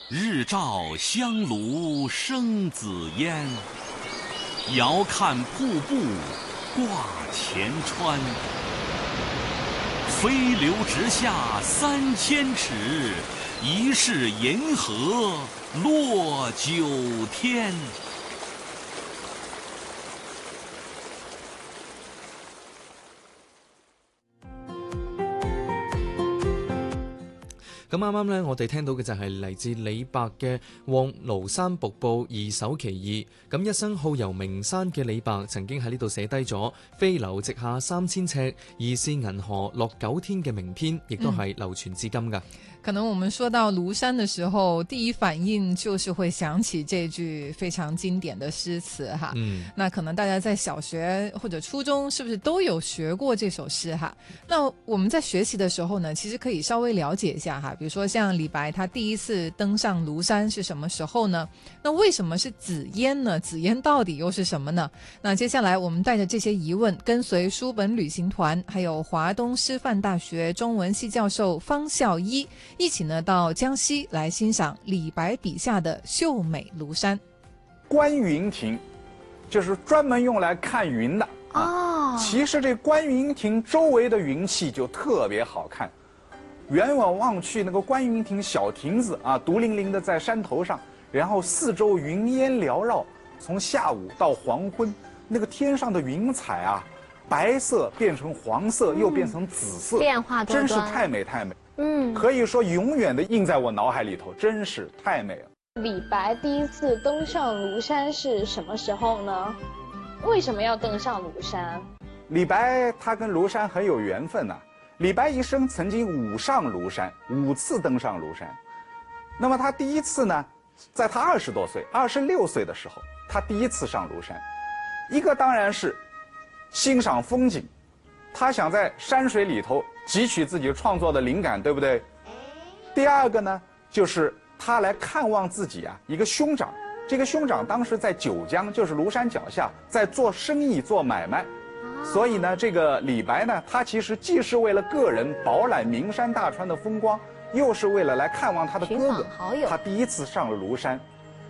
日照香炉生紫烟，遥看瀑布挂前川。飞流直下3000尺，疑是银河落9天。 咁啱啱咧，我哋聽到嘅就係嚟自李白嘅《望廬山瀑布二首其二》。咁一生好遊名山嘅李白，曾經喺呢度寫低咗飛流直下3000尺，疑是銀河落9天嘅名篇，亦都係流傳至今㗎。 可能我們說到廬山的時候，第一反應就是會想起這句非常經典的詩詞哈。那可能大家在小學或者初中是不是都有學過這首詩哈？那我們在學習的時候呢，其實可以稍微了解一下哈。比如說像李白他第一次登上廬山是什麼時候呢？那為什麼是紫煙呢？紫煙到底又是什麼呢？那接下來我們帶着這些疑問，跟隨書本旅行團還有華東師範大學中文系教授方孝一一起呢到江西來欣賞李白筆下的秀美廬山。 觀雲亭就是專門用來看雲的啊。其實這觀雲亭周圍的雲氣就特別好看，遠遠望去那個觀雲亭小亭子啊，獨零零的在山頭上，然後四周雲煙繚繞，從下午到黃昏，那個天上的雲彩啊，白色變成黃色，又變成紫色， 變化多端， 真是太美太美。可以說永遠的印在我腦海裏頭，真是太美了。 李白第一次登上廬山是什麼時候呢？為什麼要登上廬山？ 李白他跟廬山很有緣分啊。李白一生曾經5上廬山，5次登上廬山。那麼他第一次呢，在他20多歲，26歲的時候，他第一次上廬山。一個當然是欣賞風景，他想在山水裏頭汲取自己創作的靈感，對不對？第二個呢，就是他來看望自己啊一個兄長，這個兄長當時在九江，就是廬山腳下，在做生意做買賣。所以呢，這個李白呢，他其實既是為了個人飽覽名山大川的風光，又是為了來看望他的哥哥。他第一次上了廬山，